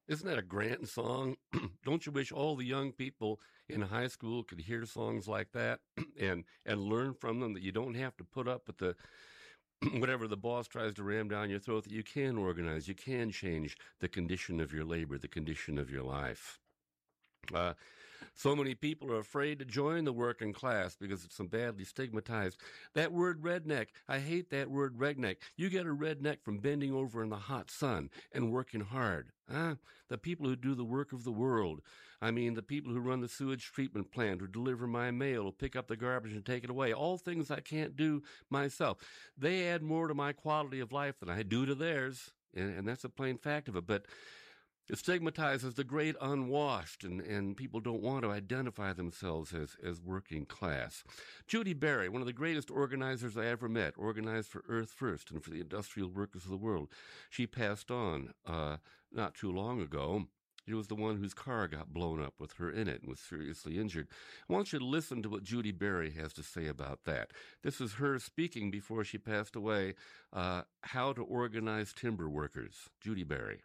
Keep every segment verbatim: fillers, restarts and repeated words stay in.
Isn't that a grand song? Don't you wish all the young people in high school could hear songs like that and and learn from them, that you don't have to put up with the whatever the boss tries to ram down your throat, that you can organize, you can change the condition of your labor, the condition of your life. Uh, so many people are afraid to join the working class because it's so badly stigmatized. That word redneck, I hate that word redneck. You get a redneck from bending over in the hot sun and working hard. Huh? The people who do the work of the world. I mean, the people who run the sewage treatment plant, who deliver my mail, who pick up the garbage and take it away. All things I can't do myself. They add more to my quality of life than I do to theirs. And, and that's a plain fact of it. But it stigmatizes the great unwashed, and, and people don't want to identify themselves as, as working class. Judy Berry, one of the greatest organizers I ever met, organized for Earth First and for the industrial workers of the world. She passed on uh, not too long ago. She was the one whose car got blown up with her in it and was seriously injured. I want you to listen to what Judy Berry has to say about that. This is her speaking before she passed away, uh, how to organize timber workers. Judy Berry.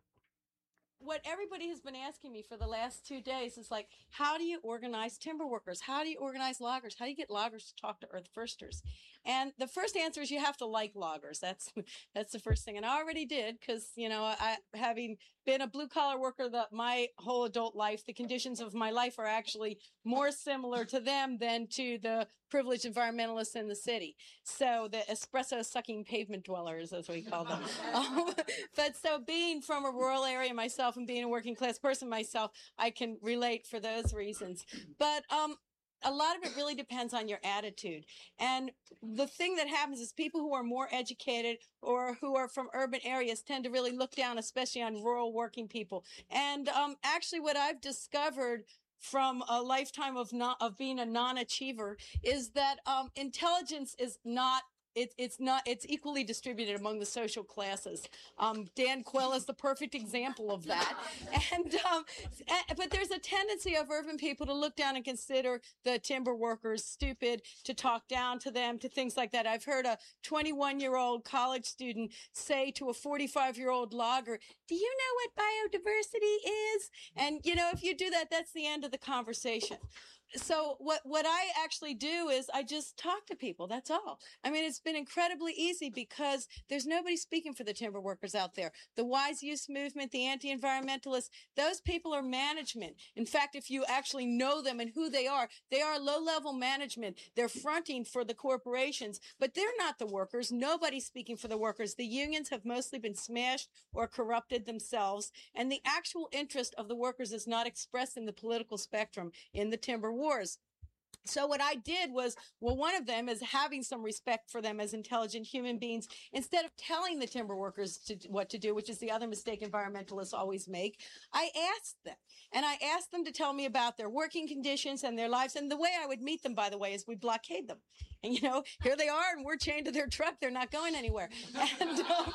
What everybody has been asking me for the last two days is like, how do you organize timber workers? How do you organize loggers? How do you get loggers to talk to Earth Firsters? And the first answer is you have to like loggers. That's that's the first thing. And I already did because, you know, I having been a blue collar worker the, my whole adult life, the conditions of my life are actually more similar to them than to the privileged environmentalists in the city. So the espresso sucking pavement dwellers, as we call them. um, but so being from a rural area myself, and being a working class person myself, I can relate for those reasons. But um, a lot of it really depends on your attitude. And the thing that happens is people who are more educated or who are from urban areas tend to really look down, especially on rural working people. And um, actually what I've discovered from a lifetime of not, of being a non-achiever is that um, intelligence is not It's it's not it's equally distributed among the social classes. Um, Dan Quayle is the perfect example of that. And um, but there's a tendency of urban people to look down and consider the timber workers stupid, to talk down to them, to things like that. I've heard a twenty-one-year-old college student say to a forty-five-year-old logger, "Do you know what biodiversity is?" And you know, if you do that, that's the end of the conversation. So what, what I actually do is I just talk to people. That's all. I mean, it's been incredibly easy because there's nobody speaking for the timber workers out there. The wise use movement, the anti-environmentalists, those people are management. In fact, if you actually know them and who they are, they are low-level management. They're fronting for the corporations, but they're not the workers. Nobody's speaking for the workers. The unions have mostly been smashed or corrupted themselves, and the actual interest of the workers is not expressed in the political spectrum in the timber wars. So what I did was, well, one of them is having some respect for them as intelligent human beings. Instead of telling the timber workers to, what to do, which is the other mistake environmentalists always make, I asked them. And I asked them to tell me about their working conditions and their lives. And the way I would meet them, by the way, is we blockade them. And, you know, here they are, and we're chained to their truck. They're not going anywhere. And, um,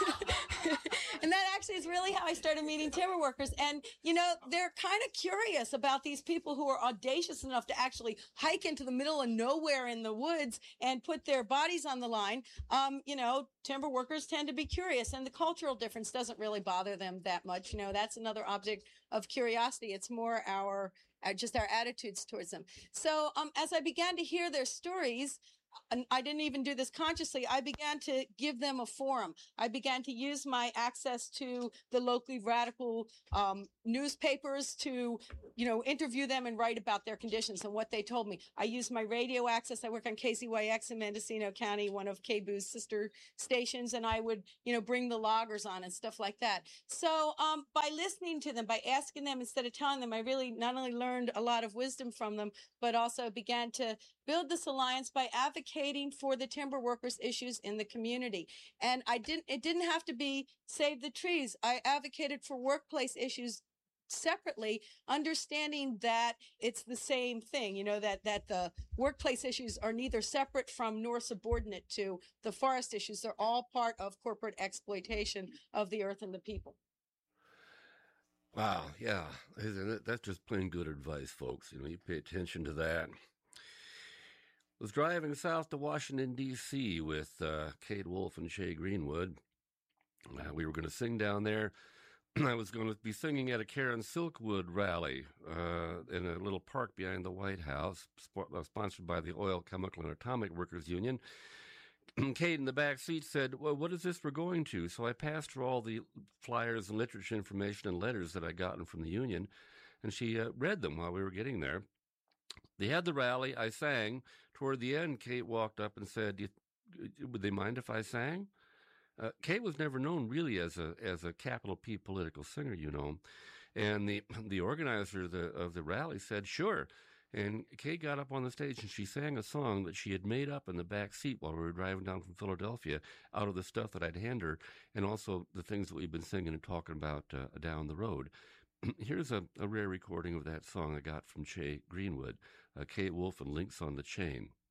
and that actually is really how I started meeting timber workers. And, you know, they're kind of curious about these people who are audacious enough to actually hike into the middle of nowhere in the woods and put their bodies on the line. Um, you know, timber workers tend to be curious, and the cultural difference doesn't really bother them that much. You know, that's another object of curiosity. It's more our, uh, just our attitudes towards them. So, um, as I began to hear their stories, and I didn't even do this consciously, I began to give them a forum. I began to use my access to the locally radical um, newspapers to, you know, interview them and write about their conditions and what they told me. I used my radio access. I work on K Z Y X in Mendocino County, one of K B U's sister stations, and I would, you know, bring the loggers on and stuff like that. So um, by listening to them, by asking them instead of telling them, I really not only learned a lot of wisdom from them, but also began to build this alliance by advocating for the timber workers' issues in the community. And I didn't, it didn't have to be save the trees. I advocated for workplace issues separately, understanding that it's the same thing, you know, that, that the workplace issues are neither separate from nor subordinate to the forest issues. They're all part of corporate exploitation of the earth and the people. Wow, yeah. That's just plain good advice, folks. You know, you pay attention to that. Was driving south to Washington, D C with uh, Kate Wolf and Shay Greenwood. Uh, we were going to sing down there, I was going to be singing at a Karen Silkwood rally uh, in a little park behind the White House, sp- uh, sponsored by the Oil, Chemical, and Atomic Workers Union. Kate in the back seat said, well, what is this we're going to? So I passed her all the flyers and literature information and letters that I'd gotten from the union, and she uh, read them while we were getting there. They had the rally. I sang. Toward the end, Kate walked up and said, would they mind if I sang? Uh, Kate was never known really as a as a capital P political singer, you know. And the the organizer of the, of the rally said, sure. And Kate got up on the stage and she sang a song that she had made up in the back seat while we were driving down from Philadelphia out of the stuff that I'd hand her and also the things that we've been singing and talking about uh, down the road. Here's a, a rare recording of that song I got from Che Greenwood, uh, Kate Wolf and Links on the Chain.